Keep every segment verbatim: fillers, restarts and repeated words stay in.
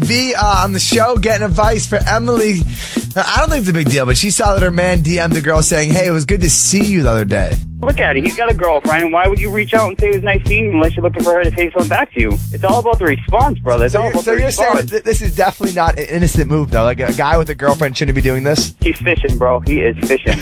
be uh, on the show getting advice for Emily. I don't think it's a big deal, but she saw that her man D M'd the girl saying, hey, it was good to see you the other day. Look at it. He's got a girlfriend. Why would you reach out and say it was nice seeing you unless you're looking for her to say something back to you? It's all about the response, brother. It's So all you're, about so the you're response. saying that this is definitely not an innocent move, though? Like a guy with a girlfriend shouldn't be doing this? He's fishing, bro. He is fishing.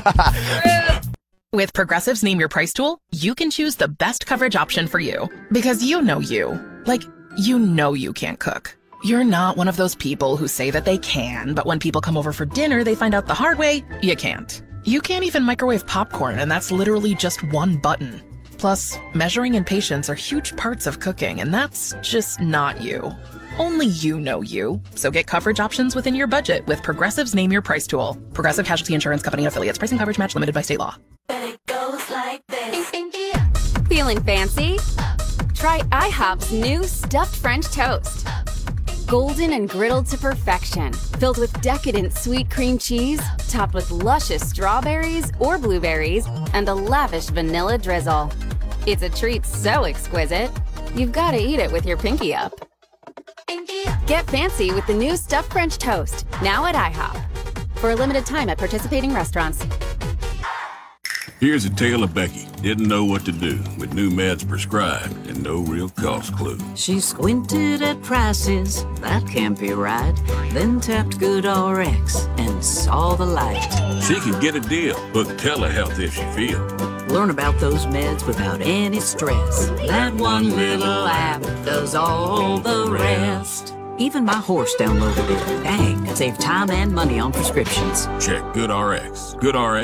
With Progressive's Name Your Price tool, you can choose the best coverage option for you. Because you know you. Like, you know you can't cook. You're not one of those people who say that they can, but when people come over for dinner, they find out the hard way, you can't. You can't even microwave popcorn, and that's literally just one button. Plus, measuring and patience are huge parts of cooking, and that's just not you. Only you know you. So get coverage options within your budget with Progressive's Name Your Price tool. Progressive Casualty Insurance Company affiliates. Pricing coverage match limited by state law. It goes like this. Feeling fancy? Try IHOP's new stuffed French toast. Golden and griddled to perfection, filled with decadent sweet cream cheese, topped with luscious strawberries or blueberries, and a lavish vanilla drizzle. It's a treat so exquisite, you've got to eat it with your pinky up. Get fancy with the new stuffed French toast, now at IHOP. For a limited time at participating restaurants. Here's a tale of Becky. Didn't know what to do with new meds prescribed and no real cost clue. She squinted at prices, that can't be right. Then tapped GoodRx and saw the light. She can get a deal. Book telehealth if she feels. Learn about those meds without any stress. That one little app does all the rest. Even my horse downloaded it. Dang, save time and money on prescriptions. Check GoodRx. GoodRx